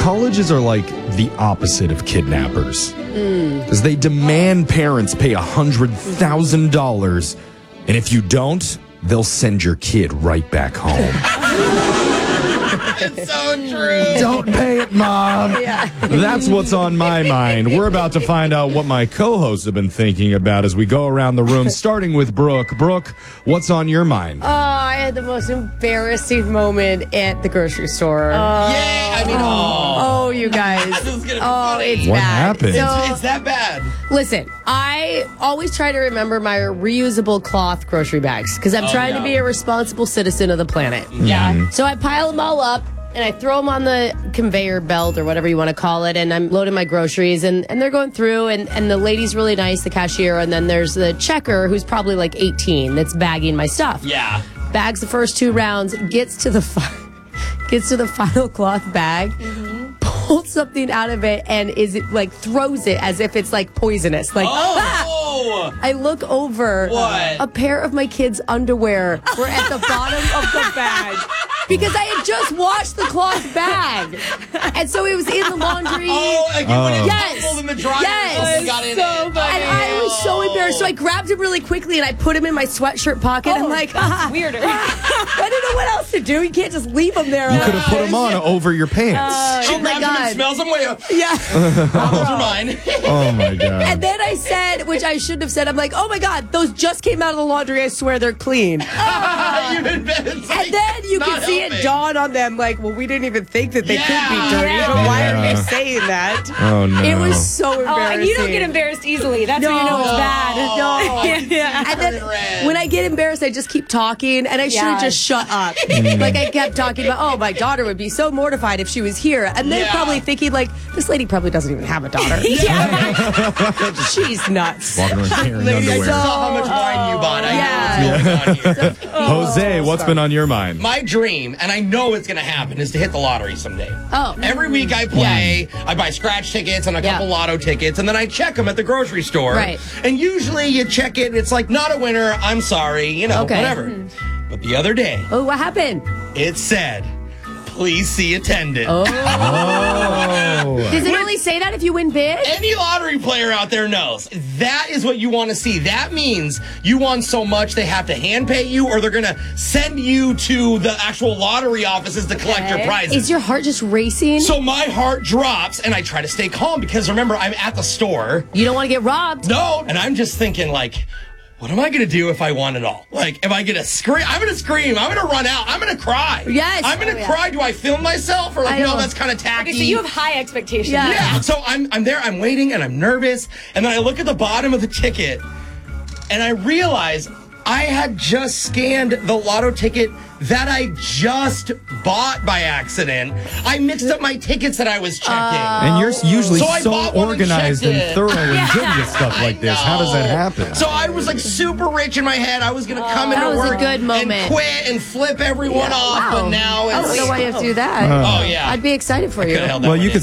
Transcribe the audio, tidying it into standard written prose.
Colleges are like the opposite of kidnappers. Because they demand parents pay $100,000. And if you don't, they'll send your kid right back home. It's so true. Don't pay it, Mom. Yeah. That's what's on my mind. We're about to find out what my co-hosts have been thinking about as we go around the room, starting with Brooke. Brooke, what's on your mind? I had the most embarrassing moment at the grocery store. Yeah, you guys. This is gonna be funny. It's What bad. happened? It's that bad. Listen, I always try to remember my reusable cloth grocery bags because I'm trying to be a responsible citizen of the planet. Yeah. So I pile them all up and I throw them on the conveyor belt or whatever you want to call it, and I'm loading my groceries, and they're going through, and the lady's really nice, the cashier, and then there's the checker who's probably like 18 that's bagging my stuff. Yeah. Bags the first 2 rounds, gets to the final cloth bag, pulls something out of it, and throws it as if it's like poisonous. Like, I look over. What? A pair of my kids' underwear were at the bottom of the bag. Because I had just washed the cloth bag. And so it was in the laundry. Like you went Yes. pulled in the dryer Yes. and got in So it. funny. And I was so embarrassed. So I grabbed him really quickly and I put him in my sweatshirt pocket. I'm like, weirder. I didn't know what else to do. You can't just leave them there. You could have put them on over your pants. She Oh my grabs him God. and smells him. Wait, Yeah. those are mine. Oh, my God. And then I said, which I shouldn't have said, I'm like, oh my God, those just came out of the laundry. I swear they're clean. You've been it's like, And then you not can see helping. it dawn on them, like, well, we didn't even think that they could be Yeah. dirty, Yeah. but why are Yeah. you saying that? Oh, no. It was so Oh, embarrassing. and you don't get embarrassed easily. That's when you know it's bad. No. Yeah. And then when I get embarrassed, I just keep talking, and I should have just shut up. Like, I kept talking about, oh, my daughter would be so mortified if she was here. And they're probably thinking, like, this lady probably doesn't even have a daughter. She's nuts. Walking around carrying Lady, I underwear. saw how much wine you bought. I know what's going on here. Jose, what's been on your mind? My dream, and I know it's going to happen, is to hit the lottery someday. Oh. Every week I play, I buy scratch tickets and a couple lotto tickets, and then I check them at the grocery store. Right. And usually you check it, it's like, not a winner, I'm sorry, whatever. But the other day, Oh, what happened? it said, please see attendant. Oh. Does it only say that if you win big? Any lottery player out there knows that is what you want to see. That means you won so much they have to hand pay you, or they're going to send you to the actual lottery offices to collect your prizes. Is your heart just racing? So my heart drops, and I try to stay calm because remember, I'm at the store. You don't want to get robbed. No, and I'm just thinking like, what am I going to do if I won it all? Like, am I going to scream? I'm going to scream. I'm going to run out. I'm going to cry. Yes. I'm going to cry. Do I film myself? Or like, I know. no, that's kind of tacky. Okay, so you have high expectations. Yeah. Yeah, so I'm there, I'm waiting, and I'm nervous, and then I look at the bottom of the ticket, and I realize I had just scanned the lotto ticket that I just bought by accident. I mixed up my tickets that I was checking. And you're usually So I so bought one and organized checked and it. thorough and good with stuff like this. How does that happen? So I was like super rich in my head. I was going to come into That was a work good moment. and quit and flip everyone off, Wow. but now I it's... don't know why you have to do that. Oh, yeah. I'd be excited for you. Could've held that Well, one you in. could